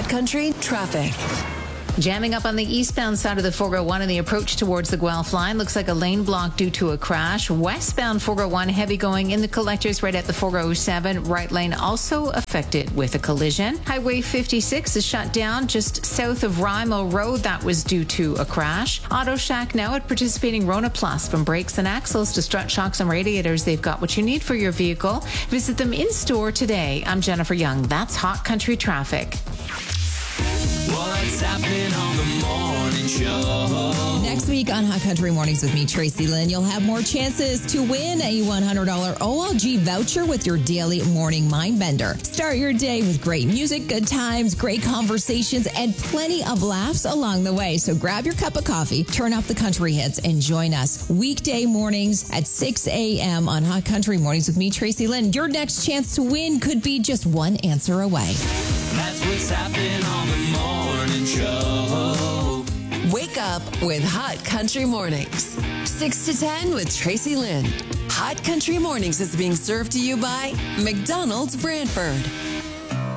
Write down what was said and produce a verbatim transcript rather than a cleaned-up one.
Country traffic. Jamming up on the eastbound side of the four oh one and the approach towards the Guelph line. Looks like a lane block due to a crash. Westbound four oh one heavy going in the collectors right at the four oh seven. Right lane also affected with a collision. Highway fifty-six is shut down just south of Rymo Road. That was due to a crash. Auto Shack now at participating Rona Plus. From brakes and axles to strut shocks and radiators, they've got what you need for your vehicle. Visit them in store today. I'm Jennifer Young. That's Hot Country Traffic. What's happening on the morning show? Next week on Hot Country Mornings with me, Tracy Lynn, you'll have more chances to win a one hundred dollars O L G voucher with your daily morning mind bender. Start your day with great music, good times, great conversations, and plenty of laughs along the way. So grab your cup of coffee, turn up the country hits, and join us weekday mornings at six a.m. on Hot Country Mornings with me, Tracy Lynn. Your next chance to win could be just one answer away. That's what's happening on the morning show. Wake up with Hot Country Mornings. six to ten with Tracy Lynn. Hot Country Mornings is being served to you by McDonald's Brantford.